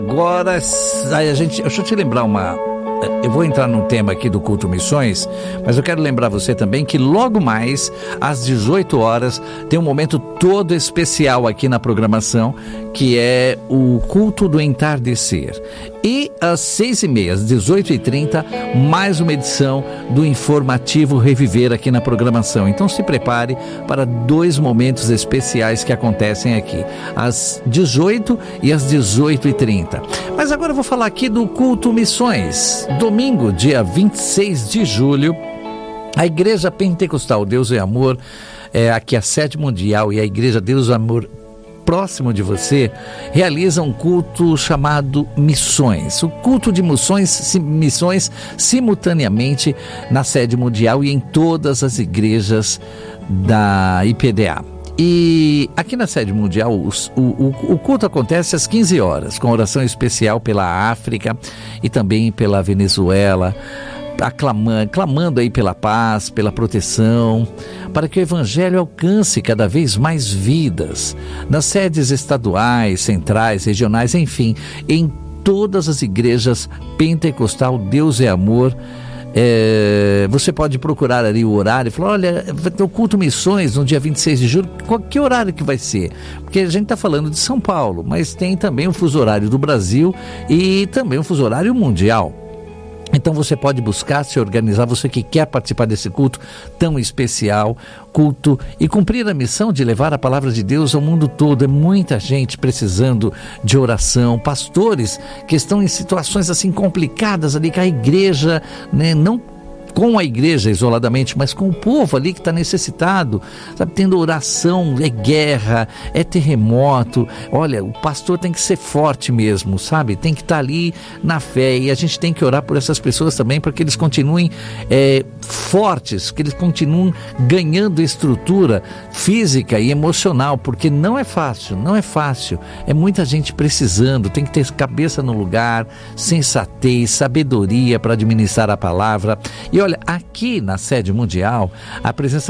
Agora, deixa eu te lembrar eu vou entrar num tema aqui do Culto Missões, mas eu quero lembrar você também que logo mais, às 18 horas, tem um momento todo especial aqui na programação, que é o Culto do Entardecer. E às 6h30, às 18h30, mais uma edição do Informativo Reviver aqui na programação. Então se prepare para 2 momentos especiais que acontecem aqui, às 18 e às 18h30. Mas agora eu vou falar aqui do Culto Missões. Domingo, dia 26 de julho, a Igreja Pentecostal Deus é Amor, aqui a Sede Mundial, e a Igreja Deus é Amor próximo de você, realiza um culto chamado Missões. O culto de missões simultaneamente na Sede Mundial e em todas as igrejas da IPDA. E aqui na Sede Mundial, o culto acontece às 15 horas, com oração especial pela África e também pela Venezuela, clamando aí pela paz, pela proteção, para que o Evangelho alcance cada vez mais vidas, nas sedes estaduais, centrais, regionais, enfim, em todas as igrejas pentecostal Deus é Amor. Você pode procurar ali o horário e falar, olha, vai ter o Culto Missões no dia 26 de julho, que horário que vai ser? Porque a gente está falando de São Paulo, mas tem também o fuso horário do Brasil e também o fuso horário mundial. Então você pode buscar, se organizar, você que quer participar desse culto tão especial, culto, e cumprir a missão de levar a palavra de Deus ao mundo todo. É muita gente precisando de oração, pastores que estão em situações assim complicadas ali, que a igreja, né, não com a igreja isoladamente, mas com o povo ali que está necessitado, sabe, tendo oração, é guerra, é terremoto. Olha, o pastor tem que ser forte mesmo, sabe, tem que estar ali na fé, e a gente tem que orar por essas pessoas também, para que eles continuem fortes, que eles continuem ganhando estrutura física e emocional, porque não é fácil, é muita gente precisando, tem que ter cabeça no lugar, sensatez, sabedoria para administrar a palavra. E olha, aqui na Sede Mundial, a presença